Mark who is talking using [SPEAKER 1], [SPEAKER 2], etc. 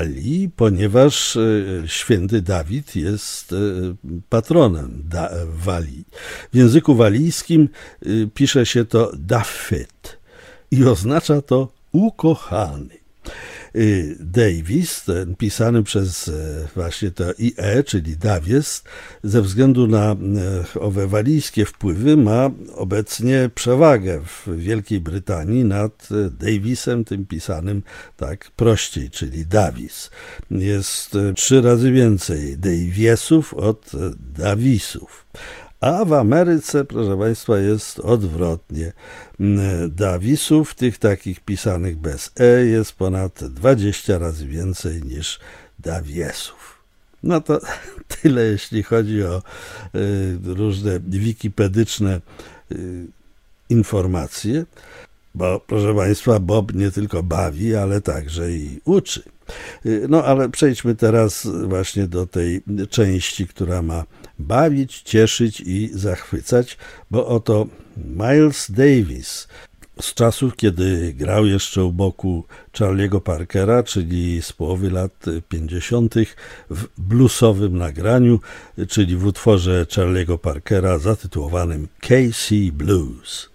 [SPEAKER 1] Walii, ponieważ święty Dawid jest patronem Walii. W języku walijskim pisze się to Dafyt i oznacza to ukochany. Davis, ten pisany przez właśnie to IE, czyli Davies, ze względu na owe walijskie wpływy ma obecnie przewagę w Wielkiej Brytanii nad Davisem, tym pisanym tak prościej, czyli Davis. Jest 3 razy więcej Daviesów od Davisów. A w Ameryce, proszę Państwa, jest odwrotnie. Davisów, tych takich pisanych bez E, jest ponad 20 razy więcej niż Daviesów. No to tyle, jeśli chodzi o różne wikipedyczne informacje, bo, proszę Państwa, Bob nie tylko bawi, ale także i uczy. No, ale przejdźmy teraz właśnie do tej części, która ma bawić, cieszyć i zachwycać, bo oto Miles Davis z czasów, kiedy grał jeszcze u boku Charlie'ego Parkera, czyli z połowy lat 50. w bluesowym nagraniu, czyli w utworze Charlie'ego Parkera zatytułowanym KC Blues.